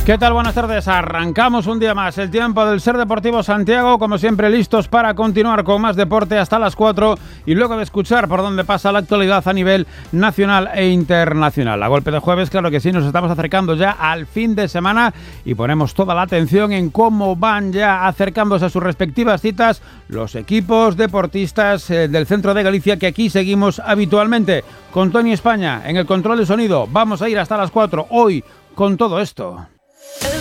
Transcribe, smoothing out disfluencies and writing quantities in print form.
¿Qué tal? Buenas tardes. Arrancamos un día más el tiempo del Ser Deportivo Santiago, como siempre listos para continuar con más deporte hasta las 4 y luego de escuchar por dónde pasa la actualidad a nivel nacional e internacional. A golpe de jueves, claro que sí, nos estamos acercando ya al fin de semana y ponemos toda la atención en cómo van ya acercándose a sus respectivas citas los equipos deportistas del centro de Galicia que aquí seguimos habitualmente. Con Tony España en el control de sonido, vamos a ir hasta las 4 hoy con todo esto.